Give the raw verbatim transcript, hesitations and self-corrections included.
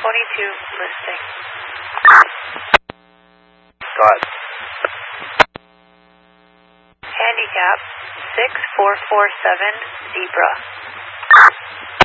twenty-two listing. Got it. Handicap six four four seven Zebra.